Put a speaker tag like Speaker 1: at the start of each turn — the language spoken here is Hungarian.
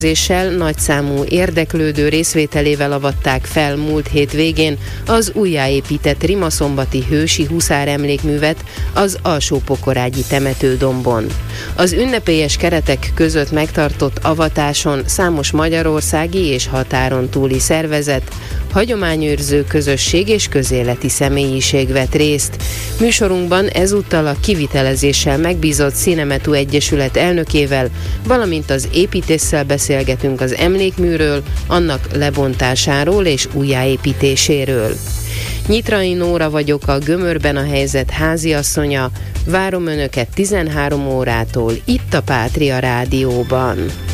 Speaker 1: Nagyszámú érdeklődő részvételével avatták fel múlt hét végén az újjáépített rimaszombatyi hősi huszár emlékművet az Alsó-Pokorágyi temetődombon. Az ünnepélyes keretek között megtartott avatáson számos magyarországi és határon túli szervezet, hagyományőrző közösség és közéleti személyiség vett részt. Műsorunkban ezúttal a kivitelezéssel megbízott Cinemetú Egyesület elnökével, valamint az építésszel beszélgetünk az emlékműről, annak lebontásáról és újjáépítéséről. Nyitrai Nóra vagyok, a Gömörben a helyzet háziasszonya. Várom Önöket 13 órától itt a Pátria Rádióban.